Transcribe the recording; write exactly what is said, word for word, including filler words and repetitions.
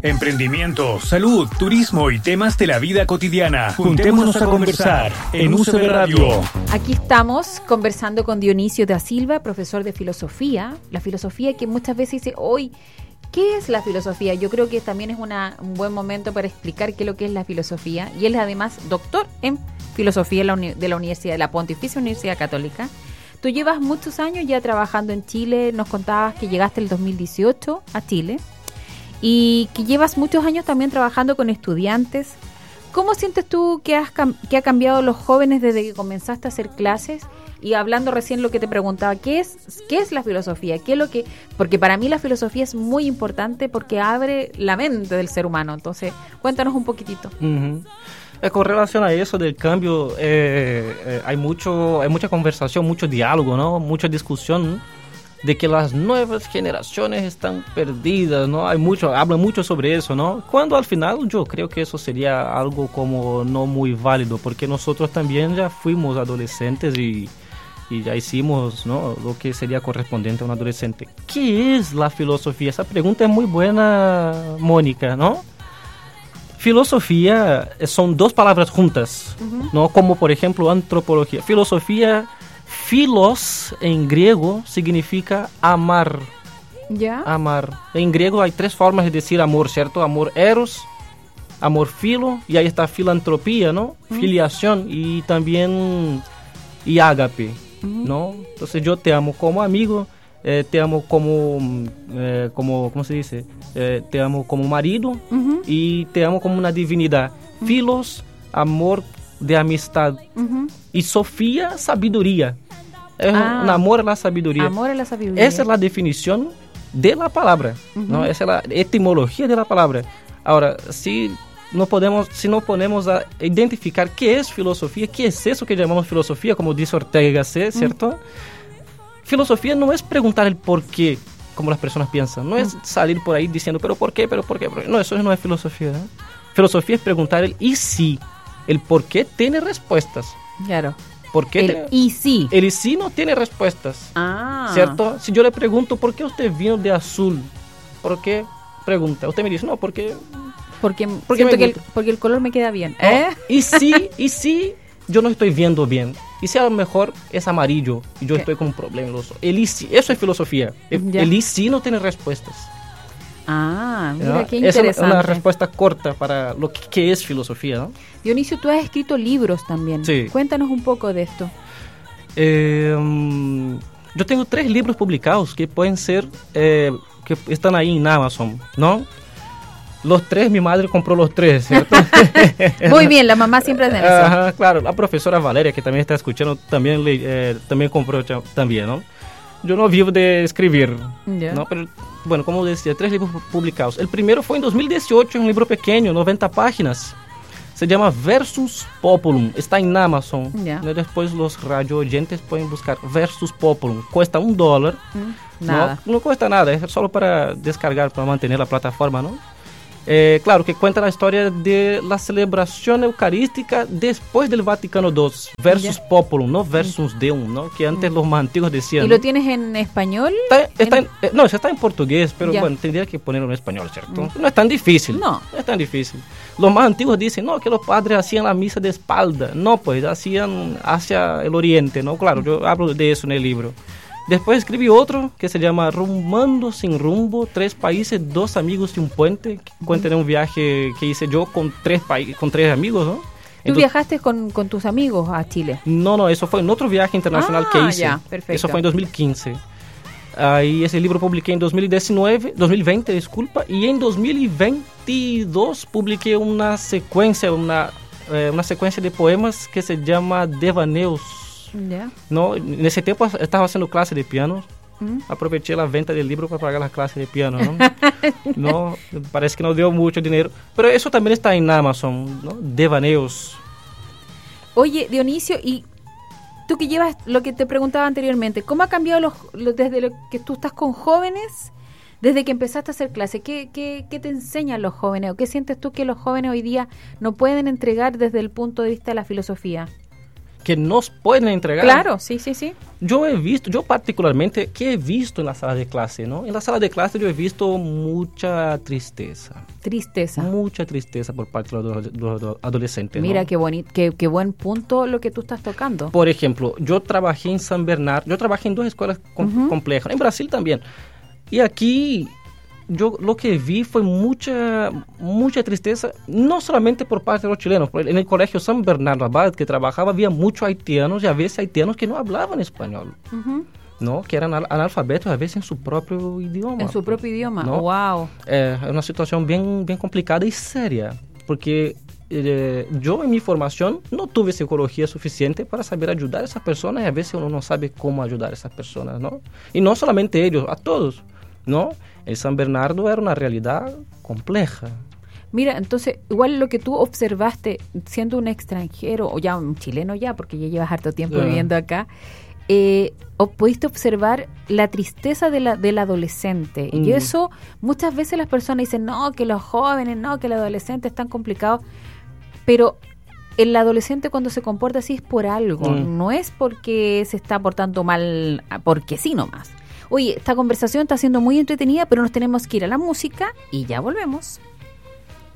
Emprendimiento, salud, turismo y temas de la vida cotidiana. Juntémonos a conversar en U C B Radio. Aquí estamos conversando con Dionisio da Silva, profesor de filosofía. La filosofía que muchas veces dice, hoy, ¿qué es la filosofía? Yo creo que también es una, un buen momento para explicar qué es lo que es la filosofía. Y él es además doctor en filosofía de la, uni- de la Universidad de la Pontificia Universidad Católica. Tú llevas muchos años ya trabajando en Chile. Nos contabas que llegaste el dos mil dieciocho a Chile. Y que llevas muchos años también trabajando con estudiantes. ¿Cómo sientes tú que, has, que ha cambiado los jóvenes desde que comenzaste a hacer clases? Y hablando recién lo que te preguntaba, ¿qué es qué es la filosofía? ¿Qué es lo que? Porque para mí la filosofía es muy importante porque abre la mente del ser humano. Entonces, cuéntanos un poquitito. Uh-huh. Eh, con relación a eso del cambio, eh, eh, hay mucho, hay mucha conversación, mucho diálogo, ¿no? Mucha discusión de que las nuevas generaciones están perdidas, ¿no? Hay mucho, hablan mucho sobre eso, ¿no? Cuando al final yo creo que eso sería algo como no muy válido, porque nosotros también ya fuimos adolescentes y, y ya hicimos, ¿no?, lo que sería correspondiente a un adolescente. ¿Qué es la filosofía? Esa pregunta es muy buena, Mónica, ¿no? Filosofía son dos palabras juntas, uh-huh. ¿no? Como por ejemplo antropología. Filosofía, filos en griego significa amar. ¿Ya? Amar. En griego hay tres formas de decir amor, ¿cierto? Amor eros, amor filo, y ahí está filantropía, ¿no? Uh-huh. Filiación y también y ágape, uh-huh. ¿no? Entonces yo te amo como amigo, eh, te amo como, eh, como, ¿cómo se dice? Eh, te amo como marido, uh-huh. y te amo como una divinidad. Uh-huh. Filos, amor de amistad. Uh-huh. Y Sofía, sabiduría. Es ah, un amor a la sabiduría. Amor a la sabiduría. Esa es la definición de la palabra, uh-huh. ¿no? Esa es la etimología de la palabra. Ahora, si no podemos, si no ponemos a identificar qué es filosofía, qué es eso que llamamos filosofía, como dice Ortega y Gasset, ¿cierto? Uh-huh. Filosofía no es preguntar el por qué, como las personas piensan. No es salir por ahí diciendo, pero ¿por qué? ¿Pero por qué? No, eso no es filosofía, ¿eh? Filosofía es preguntar el y si. El por qué tiene respuestas. Claro. ¿Por qué el tiene? y sí. El y sí no tiene respuestas. Ah. ¿Cierto? Si yo le pregunto, ¿por qué usted vino de azul? ¿Por qué? Pregunta. Usted me dice, no, porque... Porque, porque, siento que el, porque el color me queda bien. ¿No? ¿Eh? Y sí, y sí, yo no estoy viendo bien. Y si a lo mejor es amarillo y yo ¿Qué? Estoy con un problema en los ojos. El y sí, eso es filosofía. El, el y sí no tiene respuestas. Ah, mira, ¿no? Qué Esa interesante. Es una respuesta corta para lo que, que es filosofía, ¿no? Dionisio, tú has escrito libros también. Sí. Cuéntanos un poco de esto. Eh, um, yo tengo tres libros publicados que pueden ser, eh, que están ahí en Amazon, ¿no? Los tres, mi madre compró los tres, ¿cierto? Muy bien, la mamá siempre hace eso. Ajá, claro, la profesora Valeria, que también está escuchando, también, le, eh, también compró también, ¿no? Yo no vivo de escribir, yeah. ¿no? Pero, bueno, como decía, tres libros publicados. El primero fue en dos mil dieciocho, un libro pequeño, noventa páginas. Se llama Versus Populum, está en Amazon. Yeah. Después los radio oyentes pueden buscar Versus Populum. Cuesta un dólar. Mm, nada. No, no cuesta nada, es solo para descargar, para mantener la plataforma, ¿no? Eh, claro, que cuenta la historia de la celebración eucarística después del Vaticano dos, Versus yeah. Populum, no Versus Deum, ¿no? Que antes mm. los más antiguos decían. ¿Y lo tienes en español? Está, está ¿En... En, eh, no, está en portugués, pero yeah. bueno, tendría que ponerlo en español, ¿cierto? Mm. No es tan difícil. No. No es tan difícil. Los más antiguos dicen, no, que los padres hacían la misa de espalda. No, pues, hacían hacia el oriente, ¿no? Claro, mm. yo hablo de eso en el libro. Después escribí otro que se llama Rumando sin rumbo, tres países, dos amigos y un puente, que cuenta de un viaje que hice yo con tres pa- con tres amigos, ¿no? ¿Tú Entonces, viajaste con, con tus amigos a Chile? No, no, eso fue en otro viaje internacional ah, que hice. Ya, perfecto. Eso fue en dos mil quince. Ahí ese libro publiqué en dos mil diecinueve, dos mil veinte, disculpa, y en dos mil veintidós publiqué una secuencia, una, eh, una secuencia de poemas que se llama Devaneos. Yeah. No, en ese tiempo estaba haciendo clases de piano. Mm. Aproveché la venta del libro para pagar las clases de piano, ¿no? No, parece que no dio mucho dinero. Pero eso también está en Amazon, ¿no? Devaneos. Oye, Dionisio, y tú que llevas lo que te preguntaba anteriormente, ¿cómo ha cambiado los, los, desde lo que tú estás con jóvenes, desde que empezaste a hacer clases? ¿Qué, qué, ¿Qué te enseñan los jóvenes? ¿O qué sientes tú que los jóvenes hoy día no pueden entregar desde el punto de vista de la filosofía? que nos pueden entregar. Claro, sí, sí, sí. Yo he visto, yo particularmente, ¿qué he visto en la sala de clase, no? En la sala de clase yo he visto mucha tristeza. Tristeza. Mucha tristeza por parte de los, los- los adolescentes, Mira ¿no? qué bonito, qué, qué buen punto lo que tú estás tocando. Por ejemplo, yo trabajé en San Bernardo, yo trabajé en dos escuelas com- Ujú. complejas, en Brasil también. Y aquí yo lo que vi fue mucha mucha tristeza, no solamente por parte de los chilenos. Por- En el colegio San Bernardo Abad que trabajaba había muchos haitianos y a veces haitianos que no hablaban español, Ujú. ¿no? Que eran al- analfabetos a veces en su propio idioma. En su propio idioma. ¿no? Wow. Eh, es una situación bien, bien complicada y seria, porque eh, yo en mi formación no tuve psicología suficiente para saber ayudar a esas personas y a veces uno no sabe cómo ayudar a esas personas, ¿no? Y no solamente ellos, a todos, ¿no? El San Bernardo era una realidad compleja. Mira, entonces, igual lo que tú observaste siendo un extranjero, o ya un chileno ya, porque ya llevas harto tiempo Ya. viviendo acá, eh, o pudiste observar la tristeza de la, del adolescente. Mm. Y eso, muchas veces las personas dicen, no, que los jóvenes, no, que el adolescente es tan complicado. Pero el adolescente cuando se comporta así es por algo, Mm. no es porque se está portando mal, porque sí nomás. Oye, esta conversación está siendo muy entretenida, pero nos tenemos que ir a la música y ya volvemos.